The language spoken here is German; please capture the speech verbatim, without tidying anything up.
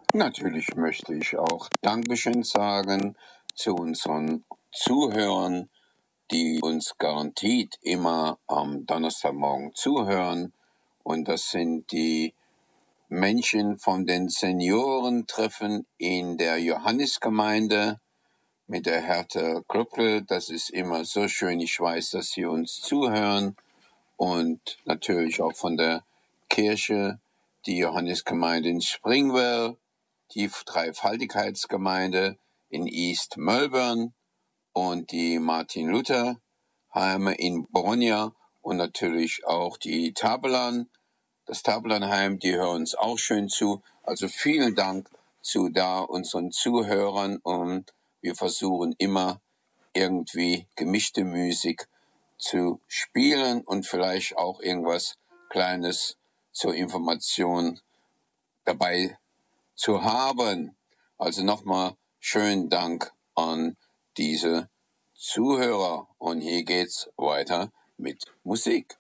Natürlich möchte ich auch Dankeschön sagen zu unseren Zuhörern, die uns garantiert immer am Donnerstagmorgen zuhören. Und das sind die Menschen von den Seniorentreffen in der Johannesgemeinde mit der Hertha Klöppel. Das ist immer so schön. Ich weiß, dass sie uns zuhören. Und natürlich auch von der Kirche, die Johannesgemeinde in Springwell, die Dreifaltigkeitsgemeinde in East Melbourne und die Martin Luther Heime in Bologna und natürlich auch die Tabelan, das Tabelanheim, die hören uns auch schön zu. Also vielen Dank zu da unseren Zuhörern und wir versuchen immer irgendwie gemischte Musik zu spielen und vielleicht auch irgendwas Kleines zur Information dabei zu haben. Also nochmal schönen Dank an diese Zuhörer und hier geht's weiter mit Musik.